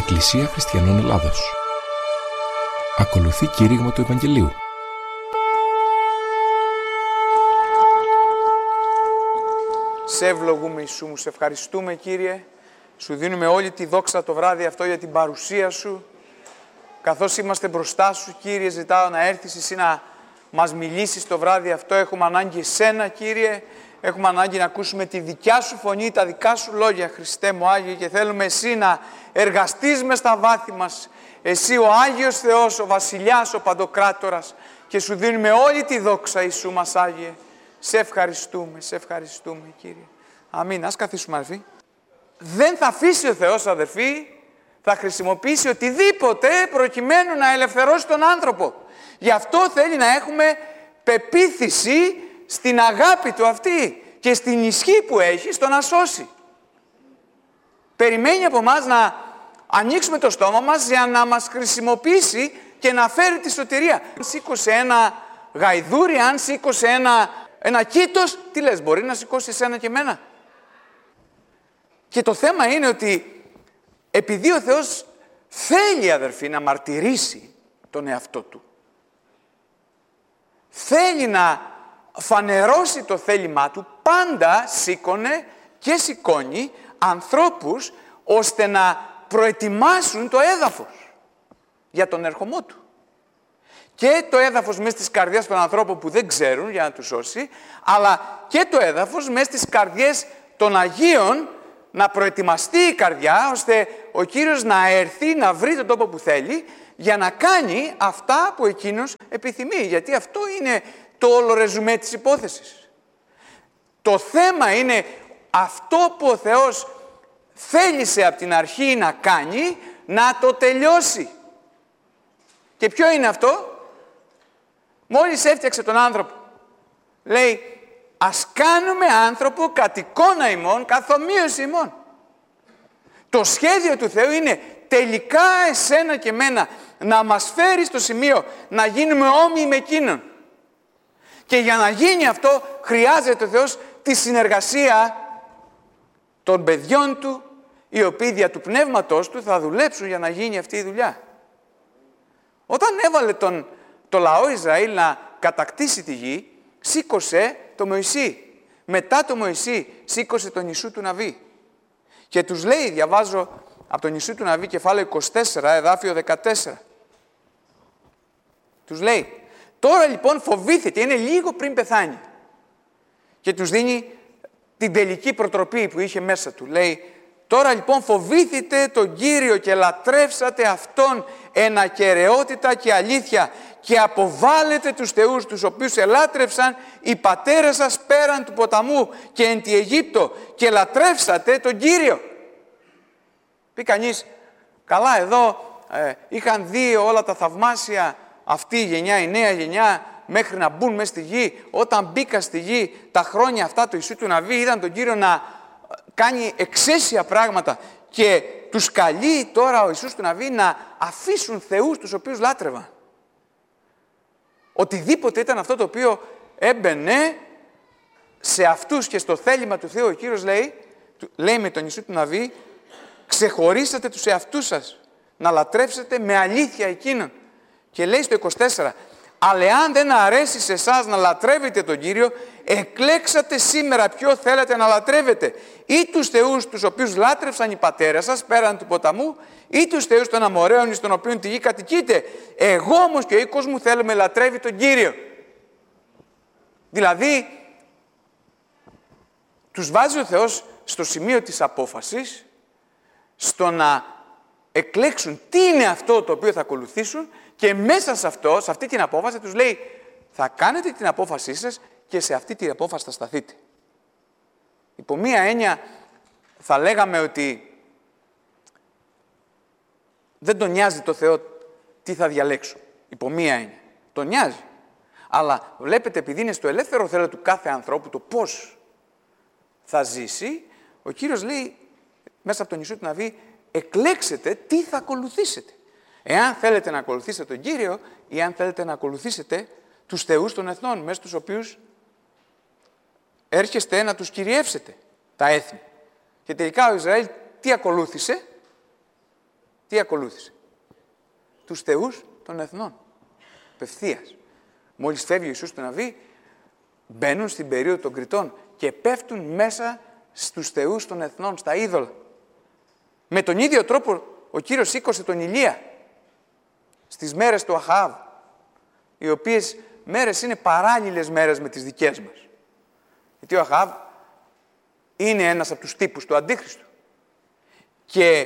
Εκκλησία Χριστιανών Ελλάδος. Ακολουθεί κήρυγμα του Ευαγγελίου. Σε ευλογούμε, Ιησού μου, σε ευχαριστούμε, Κύριε. Σου δίνουμε όλη τη δόξα το βράδυ αυτό για την παρουσία Σου. Καθώς είμαστε μπροστά Σου, Κύριε, ζητάω να έρθεις εσύ να μας μιλήσεις το βράδυ αυτό. Έχουμε ανάγκη εσένα, Κύριε. Έχουμε ανάγκη να ακούσουμε τη δικιά Σου φωνή, τα δικά Σου λόγια, Χριστέ μου Άγιε, και θέλουμε εσύ να εργαστείς μες στα βάθη μας. Εσύ ο Άγιος Θεός, ο Βασιλιάς, ο Παντοκράτορας, και Σου δίνουμε όλη τη δόξα, Ιησού μας Άγιε. Σε ευχαριστούμε, Κύριε. Αμήν. Ας καθίσουμε, αδερφοί. Δεν θα αφήσει ο Θεός, αδερφοί, θα χρησιμοποιήσει οτιδήποτε προκειμένου να ελευθερώσει τον άνθρωπο. Γι' αυτό θέλει να έχουμε πεποίθηση στην αγάπη Του αυτή και στην ισχύ που έχει στο να σώσει. Περιμένει από εμάς να ανοίξουμε το στόμα μας για να μας χρησιμοποιήσει και να φέρει τη σωτηρία. Αν σήκωσε ένα γαϊδούρι, αν σήκωσε ένα κήτος, τι λες, μπορεί να σηκώσει εσένα και εμένα? Και το θέμα είναι ότι επειδή ο Θεός θέλει, αδερφοί, να μαρτυρήσει τον εαυτό Του, θέλει να φανερώσει το θέλημά Του, πάντα σήκωνε και σηκώνει ανθρώπους ώστε να προετοιμάσουν το έδαφος για τον ερχομό Του. Και το έδαφος μέσα στις καρδιές των ανθρώπων που δεν ξέρουν για να τους σώσει, αλλά και το έδαφος μέσα στις καρδιές των Αγίων, να προετοιμαστεί η καρδιά, ώστε ο Κύριος να έρθει, να βρει τον τόπο που θέλει, για να κάνει αυτά που Εκείνος επιθυμεί. Γιατί αυτό είναι το όλο ρεζουμέ της υπόθεσης. Το θέμα είναι αυτό που ο Θεός θέλησε από την αρχή να κάνει, να το τελειώσει. Και ποιο είναι αυτό? Μόλις έφτιαξε τον άνθρωπο, λέει, ας κάνουμε άνθρωπο κατ' εικόνα ημών, καθ' ομοίωση ημών. Το σχέδιο του Θεού είναι τελικά εσένα και εμένα να μας φέρει στο σημείο να γίνουμε όμοιοι με Εκείνον. Και για να γίνει αυτό χρειάζεται ο Θεός τη συνεργασία των παιδιών Του, οι οποίοι δια του Πνεύματος Του θα δουλέψουν για να γίνει αυτή η δουλειά. Όταν έβαλε το λαό Ισραήλ να κατακτήσει τη γη, σήκωσε το Μωυσή. Μετά το Μωυσή σήκωσε τον Ιησού του Ναβί. Και τους λέει, διαβάζω από τον Ιησού του Ναβί, κεφάλαιο 24, εδάφιο 14. Τους λέει, τώρα λοιπόν φοβήθητε, είναι λίγο πριν πεθάνει. Και τους δίνει την τελική προτροπή που είχε μέσα του. Λέει, τώρα λοιπόν φοβήθητε τον Κύριο και λατρεύσατε Αυτόν εν ακεραιότητα και αλήθεια και αποβάλλετε τους θεούς τους οποίους ελάτρευσαν οι πατέρες σας πέραν του ποταμού και εν τη Αιγύπτο και λατρεύσατε τον Κύριο. Πει κανείς, καλά εδώ είχαν δει όλα τα θαυμάσια αυτή η γενιά, η νέα γενιά, μέχρι να μπουν μέσα στη γη. Όταν μπήκα στη γη τα χρόνια αυτά του Ιησού του Ναβί, είδαν τον Κύριο να κάνει εξαίσια πράγματα και τους καλεί τώρα ο Ιησούς του Ναβί να αφήσουν θεούς τους οποίους λάτρευαν. Οτιδήποτε ήταν αυτό το οποίο έμπαινε σε αυτούς και στο θέλημα του Θεού, ο Κύριος λέει με τον Ιησού του Ναβί, ξεχωρίσατε τους εαυτούς σας να λατρεύσετε με αλήθεια Εκείνον. Και λέει στο 24, αλλά εάν δεν αρέσει σε εσάς να λατρεύετε τον Κύριο, εκλέξατε σήμερα ποιο θέλετε να λατρεύετε. Ή τους θεούς τους οποίους λάτρευσαν οι πατέρες σας πέραν του ποταμού, ή τους θεούς των Αμοραίων εις των οποίων τη γη κατοικείτε. Εγώ όμως και ο οίκος μου θέλουμε λατρεύει τον Κύριο. Δηλαδή, τους βάζει ο Θεός στο σημείο της απόφασης, στο να εκλέξουν τι είναι αυτό το οποίο θα ακολουθήσουν, και μέσα σε αυτό, σε αυτή την απόφαση, τους λέει, θα κάνετε την απόφασή σας και σε αυτή την απόφαση θα σταθείτε. Υπό μία έννοια θα λέγαμε ότι δεν τον νοιάζει το Θεό τι θα διαλέξουν. Υπό μία έννοια. Τον νοιάζει. Αλλά βλέπετε, επειδή είναι στο ελεύθερο θέλω του κάθε ανθρώπου το πώς θα ζήσει, ο Κύριος λέει μέσα από τον Ιησού του Ναβί, εκλέξετε τι θα ακολουθήσετε. Εάν θέλετε να ακολουθήσετε τον Κύριο ή αν θέλετε να ακολουθήσετε τους θεούς των εθνών, μέσα στους οποίους έρχεστε να τους κυριεύσετε τα έθνη. Και τελικά ο Ισραήλ τι ακολούθησε? Τι ακολούθησε? Τους θεούς των εθνών. Απευθείας. Μόλις φεύγει ο Ιησούς στο ναυί, μπαίνουν στην περίοδο των κριτών και πέφτουν μέσα στους θεούς των εθνών, στα είδωλα. Με τον ίδιο τρόπο ο Κύριος σήκωσε τον Ηλία στις μέρες του Αχάβ, οι οποίες μέρες είναι παράλληλες μέρες με τις δικές μας. Γιατί ο Αχάβ είναι ένας από τους τύπους του Αντίχριστου. Και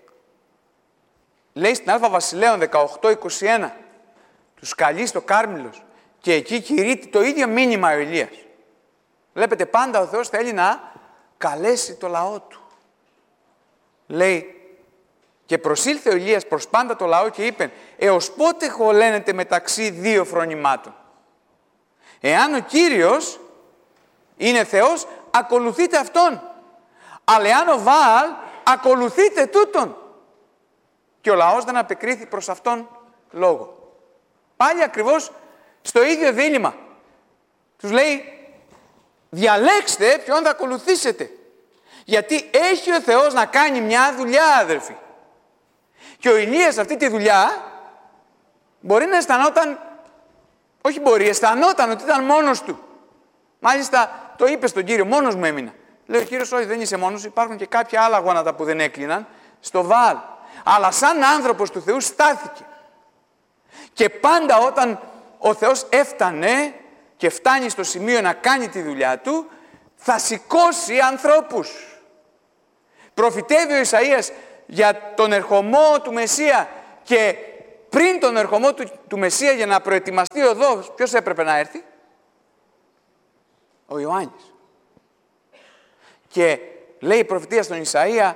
λέει στην Α Βασιλέων 18-21, τους καλεί στο Κάρμιλος και εκεί κηρύττει το ίδιο μήνυμα ο Ηλίας. Βλέπετε, πάντα ο Θεός θέλει να καλέσει το λαό του. Λέει, και προσήλθε ο Ηλίας προς πάντα το λαό και είπε, έως πότε χωλένετε μεταξύ δύο φρονημάτων? Εάν ο Κύριος είναι Θεός, ακολουθείτε Αυτόν. Αλλά εάν ο Βαάλ, ακολουθείτε τούτον. Και ο λαός δεν απεκρίθη προς Αυτόν λόγο. Πάλι ακριβώς στο ίδιο δίλημμα. Τους λέει, διαλέξτε ποιον θα ακολουθήσετε. Γιατί έχει ο Θεός να κάνει μια δουλειά, αδερφοί. Και ο Ηλίας αυτή τη δουλειά μπορεί να αισθανόταν, όχι μπορεί, αισθανόταν ότι ήταν μόνος του. Μάλιστα το είπε στον Κύριο, μόνος μου έμεινα. Λέει ο Κύριος, όχι, δεν είσαι μόνος, υπάρχουν και κάποια άλλα γόνατα που δεν έκλειναν στο Βαάλ. Αλλά σαν άνθρωπος του Θεού στάθηκε. Και πάντα όταν ο Θεός έφτανε και φτάνει στο σημείο να κάνει τη δουλειά του, θα σηκώσει ανθρώπους. Προφητεύει ο Ισαΐας για τον ερχομό του Μεσσία και πριν τον ερχομό του Μεσσία για να προετοιμαστεί ο οδός, ποιος έπρεπε να έρθει? Ο Ιωάννης. Και λέει η προφητεία στον Ισαΐα,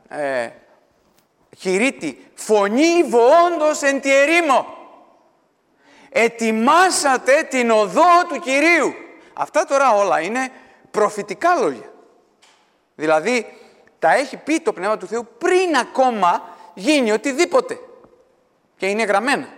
κηρύττει, φωνή βοόντος εν τη ερήμο. Ετοιμάσατε την οδό του Κυρίου. Αυτά τώρα όλα είναι προφητικά λόγια. Δηλαδή, τα έχει πει το Πνεύμα του Θεού πριν ακόμα γίνει οτιδήποτε. Και είναι γραμμένα.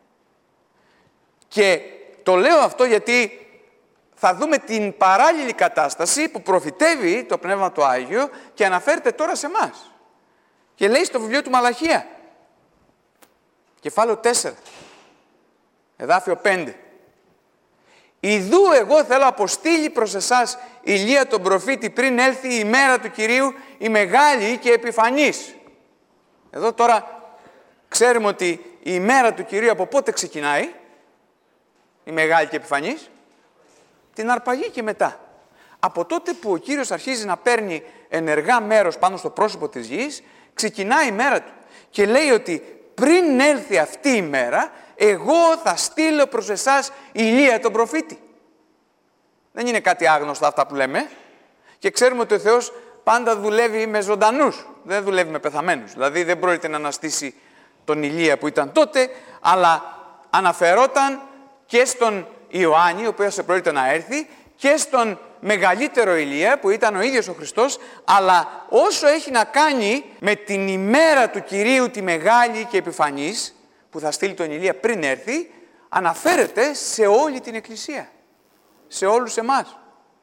Και το λέω αυτό γιατί θα δούμε την παράλληλη κατάσταση που προφητεύει το Πνεύμα του Άγιο και αναφέρεται τώρα σε εμάς. Και λέει στο βιβλίο του Μαλαχία, κεφάλαιο 4, εδάφιο 5. Ιδού εγώ θέλω αποστείλει προς εσάς Ηλία τον προφήτη πριν έλθει η μέρα του Κυρίου η μεγάλη και επιφανής. Εδώ τώρα ξέρουμε ότι η ημέρα του Κυρίου από πότε ξεκινάει η μεγάλη και επιφανής? Την αρπαγή και μετά. Από τότε που ο Κύριος αρχίζει να παίρνει ενεργά μέρος πάνω στο πρόσωπο της γης, ξεκινάει η μέρα του. Και λέει ότι πριν έλθει αυτή η μέρα, εγώ θα στείλω προς εσάς Ηλία τον προφήτη. Δεν είναι κάτι άγνωστο αυτά που λέμε. Και ξέρουμε ότι ο Θεός πάντα δουλεύει με ζωντανούς. Δεν δουλεύει με πεθαμένους. Δηλαδή δεν πρόκειται να αναστήσει τον Ηλία που ήταν τότε, αλλά αναφερόταν και στον Ιωάννη, ο οποίος πρόκειται να έρθει, και στον μεγαλύτερο Ηλία, που ήταν ο ίδιος ο Χριστός, αλλά όσο έχει να κάνει με την ημέρα του Κυρίου τη μεγάλη και επιφανής, που θα στείλει τον Ηλία πριν έρθει, αναφέρεται σε όλη την Εκκλησία, σε όλους εμάς.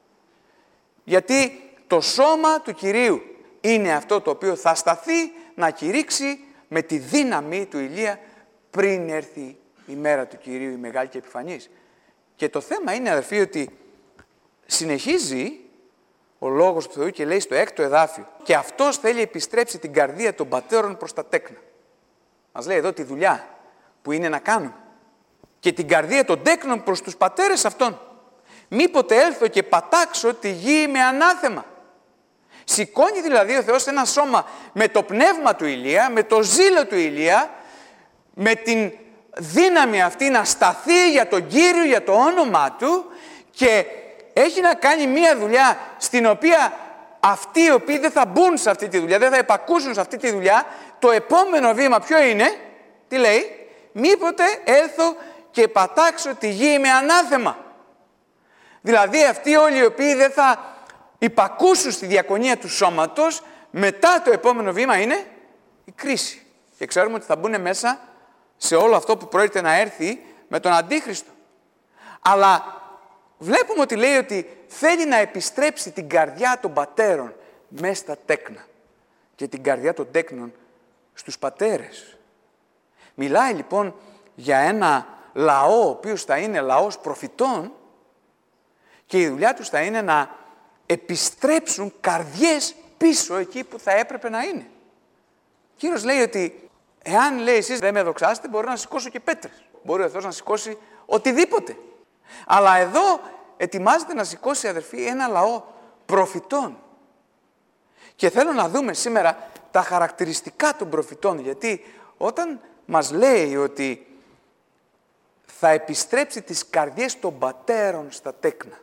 Γιατί το σώμα του Κυρίου είναι αυτό το οποίο θα σταθεί να κηρύξει με τη δύναμη του Ηλία πριν έρθει η μέρα του Κυρίου, η μεγάλη και επιφανής. Και το θέμα είναι, αδερφοί, ότι συνεχίζει ο Λόγος του Θεού και λέει στο 6ο εδάφιο, και αυτός θέλει επιστρέψει την καρδία των πατέρων προς τα τέκνα. Μας λέει εδώ τη δουλειά που είναι να κάνουμε. Και την καρδία των τέκνων προς τους πατέρες αυτών. Μήποτε έλθω και πατάξω τη γη με ανάθεμα. Σηκώνει δηλαδή ο Θεός ένα σώμα με το πνεύμα του Ηλία, με το ζήλο του Ηλία, με την δύναμη αυτή να σταθεί για τον Κύριο, για το όνομά Του, και έχει να κάνει μία δουλειά στην οποία αυτοί οι οποίοι δεν θα μπουν σε αυτή τη δουλειά, δεν θα επακούσουν σε αυτή τη δουλειά, το επόμενο βήμα ποιο είναι? Τι λέει? Μήποτε έλθω και πατάξω τη γη με ανάθεμα. Δηλαδή αυτοί όλοι οι οποίοι δεν θα υπακούσουν στη διακονία του σώματος, μετά το επόμενο βήμα είναι η κρίση. Και ξέρουμε ότι θα μπουν μέσα σε όλο αυτό που πρόκειται να έρθει με τον Αντίχριστο. Αλλά βλέπουμε ότι λέει ότι θέλει να επιστρέψει την καρδιά των πατέρων μέσα στα τέκνα. Και την καρδιά των τέκνων στους πατέρες. Μιλάει λοιπόν για ένα λαό ο οποίος θα είναι λαός προφητών και η δουλειά τους θα είναι να επιστρέψουν καρδιές πίσω εκεί που θα έπρεπε να είναι. Ο Κύριος λέει ότι εάν λέει εσείς δεν με δοξάσετε, μπορεί να σηκώσω και πέτρες. Μπορεί ο Θεός να σηκώσει οτιδήποτε. Αλλά εδώ ετοιμάζεται να σηκώσει, αδερφοί, ένα λαό προφητών. Και θέλω να δούμε σήμερα τα χαρακτηριστικά των προφητών, γιατί όταν μας λέει ότι θα επιστρέψει τις καρδιές των πατέρων στα τέκνα,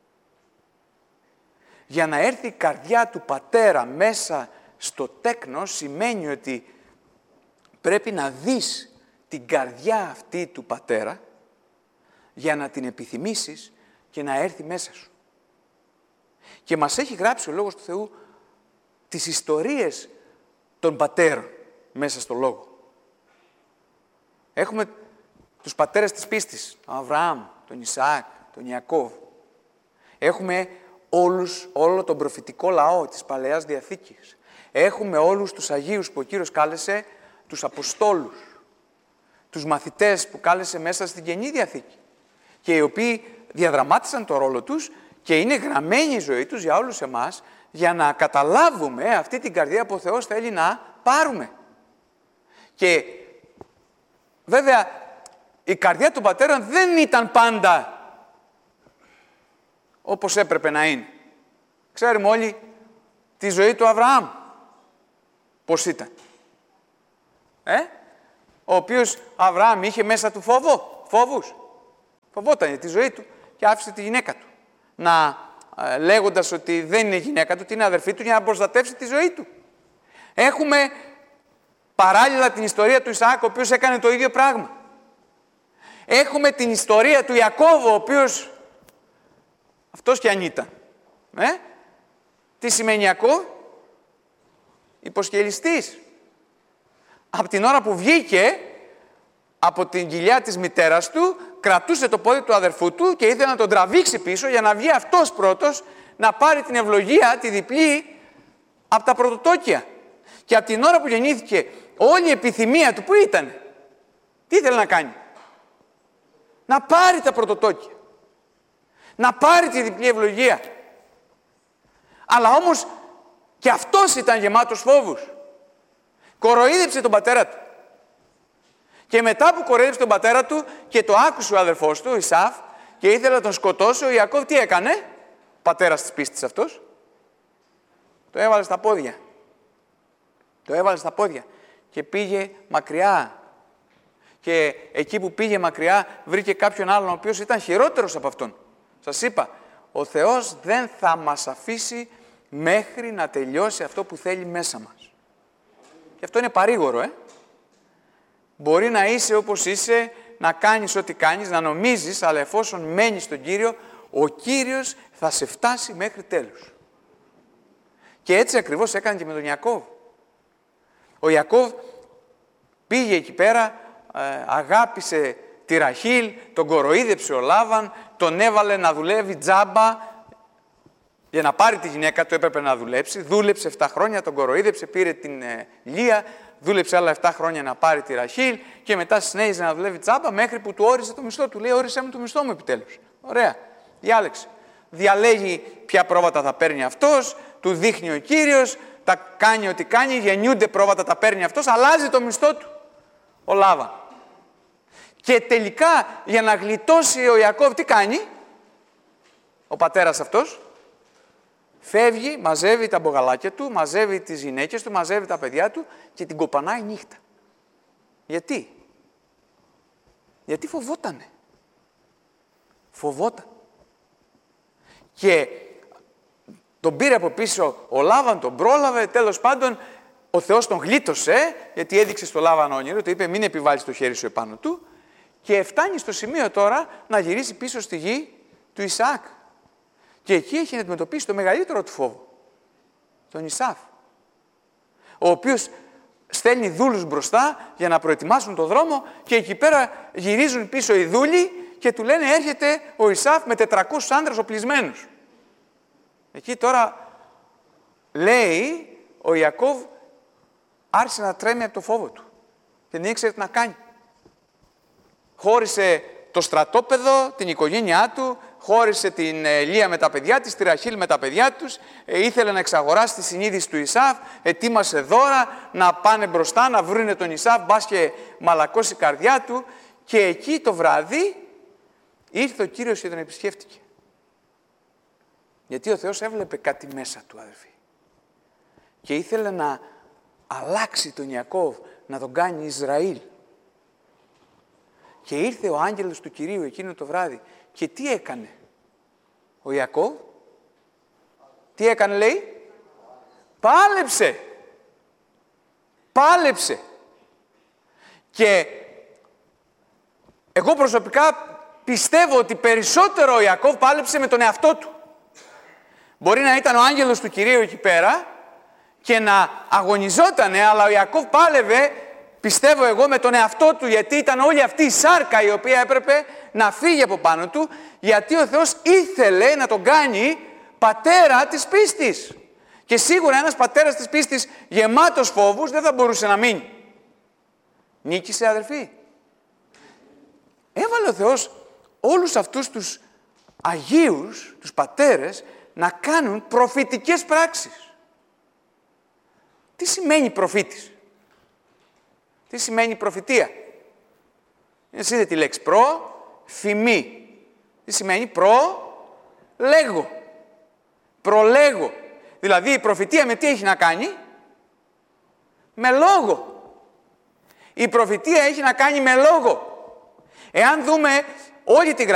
για να έρθει η καρδιά του πατέρα μέσα στο τέκνο, σημαίνει ότι πρέπει να δεις την καρδιά αυτή του πατέρα για να την επιθυμήσεις και να έρθει μέσα σου. Και μας έχει γράψει ο Λόγος του Θεού τις ιστορίες των πατέρων μέσα στο Λόγο. Έχουμε τους πατέρες της πίστης, τον Αβραάμ, τον Ισαάκ, τον Ιακώβ. Έχουμε όλο τον προφητικό λαό της Παλαιάς Διαθήκης. Έχουμε όλους τους Αγίους που ο Κύριος κάλεσε, τους Αποστόλους, τους μαθητές που κάλεσε μέσα στην Καινή Διαθήκη και οι οποίοι διαδραμάτισαν το ρόλο τους και είναι γραμμένη η ζωή τους για όλους εμάς για να καταλάβουμε αυτή την καρδιά που ο Θεός θέλει να πάρουμε. Και βέβαια η καρδιά του πατέρα δεν ήταν πάντα όπως έπρεπε να είναι. Ξέρουμε όλοι τη ζωή του Αβραάμ. Πώς ήταν. Ο οποίος Αβραάμ είχε μέσα του φόβους. Φοβόταν τη ζωή του και άφησε τη γυναίκα του. Λέγοντας ότι δεν είναι γυναίκα του, ότι είναι αδερφή του για να προστατεύσει τη ζωή του. Έχουμε παράλληλα την ιστορία του Ισαάκ, ο οποίος έκανε το ίδιο πράγμα. Έχουμε την ιστορία του Ιακώβ, ο οποίος αυτός κι αν ήταν. Τι σημαίνει Ιακώβ? Υποσκελιστής. Από την ώρα που βγήκε από την κοιλιά της μητέρας του, κρατούσε το πόδι του αδερφού του και ήθελε να τον τραβήξει πίσω για να βγει αυτός πρώτος να πάρει την ευλογία, τη διπλή, από τα πρωτοτόκια. Και από την ώρα που γεννήθηκε, όλη η επιθυμία του, πού ήταν? Τι ήθελε να κάνει? Να πάρει τα πρωτοτόκια. Να πάρει τη διπλή ευλογία. Αλλά όμως και αυτός ήταν γεμάτος φόβους. Κοροϊδέψε τον πατέρα του. Και μετά που κοροϊδέψε τον πατέρα του και το άκουσε ο αδερφός του, ο Ισαύ, και ήθελε να τον σκοτώσει, ο Ιακώβ τι έκανε? Πατέρας της πίστης αυτός. Το έβαλε στα πόδια. Το έβαλε στα πόδια και πήγε μακριά. Και εκεί που πήγε μακριά βρήκε κάποιον άλλον ο οποίος ήταν χειρότερος από αυτόν. Σας είπα, ο Θεός δεν θα μας αφήσει μέχρι να τελειώσει αυτό που θέλει μέσα μας. Και αυτό είναι παρήγορο, Μπορεί να είσαι όπως είσαι, να κάνεις ό,τι κάνεις, να νομίζεις, αλλά εφόσον μένεις στον Κύριο, ο Κύριος θα σε φτάσει μέχρι τέλους. Και έτσι ακριβώς έκανε και με τον Ιακώβ. Ο Ιακώβ πήγε εκεί πέρα, αγάπησε τη Ραχήλ, τον κοροϊδέψε ο Λάβαν, τον έβαλε να δουλεύει τζάμπα. Για να πάρει τη γυναίκα του έπρεπε να δουλέψει. Δούλεψε 7 χρόνια, τον κοροϊδέψε, πήρε την Λία, δούλεψε άλλα 7 χρόνια να πάρει τη Ραχήλ και μετά συνέχιζε να δουλεύει τζάμπα μέχρι που του όρισε το μισθό του. Λέει, όρισέ μου το μισθό μου επιτέλους. Ωραία. Διάλεξε. Διαλέγει ποια πρόβατα θα παίρνει αυτός, του δείχνει ο Κύριος, τα κάνει ό,τι κάνει, γεννιούνται πρόβατα, τα παίρνει αυτός, αλλάζει το μισθό του. Ο Λάβαν. Και τελικά για να γλιτώσει ο Ιακώβ τι κάνει? Ο πατέρας αυτός φεύγει, μαζεύει τα μπογαλάκια του, μαζεύει τις γυναίκες του, μαζεύει τα παιδιά του και την κοπανάει νύχτα. Γιατί? Γιατί φοβότανε. Φοβόταν. Και τον πήρε από πίσω ο Λάβαν, τον πρόλαβε, τέλος πάντων ο Θεός τον γλίτωσε, γιατί έδειξε στο Λάβαν όνειρο, του είπε μην επιβάλλεις το χέρι σου επάνω του και φτάνει στο σημείο τώρα να γυρίσει πίσω στη γη του Ισαάκ. Και εκεί έχει να αντιμετωπίσει το μεγαλύτερο του φόβο, τον Ισαύ, ο οποίος στέλνει δούλους μπροστά για να προετοιμάσουν το δρόμο και εκεί πέρα γυρίζουν πίσω οι δούλοι και του λένε έρχεται ο Ισαύ με 400 άντρες οπλισμένους. Εκεί τώρα λέει ο Ιακώβ άρχισε να τρέμει από το φόβο του και δεν ήξερε τι να κάνει. Χώρισε το στρατόπεδο, την οικογένειά του, χώρισε την Λεία με τα παιδιά της, τη Ραχήλ με τα παιδιά τους, ήθελε να εξαγοράσει τη συνείδηση του Ισάβ, ετοίμασε δώρα να πάνε μπροστά, να βρούνε τον Ισάβ, μπας και μαλακώσει η καρδιά του, και εκεί το βράδυ ήρθε ο Κύριος και τον επισκέφτηκε. Γιατί ο Θεός έβλεπε κάτι μέσα του, αδερφοί, και ήθελε να αλλάξει τον Ιακώβ, να τον κάνει Ισραήλ. Και ήρθε ο άγγελος του Κυρίου εκείνο το βράδυ. Και τι έκανε ο Ιακώβ? Τι έκανε, λέει? Πάλεψε. Πάλεψε. Και εγώ προσωπικά πιστεύω ότι περισσότερο ο Ιακώβ πάλεψε με τον εαυτό του. Μπορεί να ήταν ο άγγελος του Κυρίου εκεί πέρα και να αγωνιζότανε, αλλά ο Ιακώβ πάλευε, πιστεύω εγώ, με τον εαυτό του, γιατί ήταν όλη αυτή η σάρκα η οποία έπρεπε να φύγει από πάνω του, γιατί ο Θεός ήθελε να τον κάνει πατέρα της πίστης. Και σίγουρα ένας πατέρας της πίστης γεμάτος φόβους δεν θα μπορούσε να μείνει. Νίκησε, αδερφοί. Έβαλε ο Θεός όλους αυτούς τους Αγίους, τους πατέρες, να κάνουν προφητικές πράξεις. Τι σημαίνει προφήτης? Τι σημαίνει προφητεία? Είναι σύνδετη λέξη. Φημή. Τι σημαίνει? Λέγω. Προλέγω. Δηλαδή η προφητεία με τι έχει να κάνει? Με λόγο. Η προφητεία έχει να κάνει με λόγο. Εάν δούμε όλη τη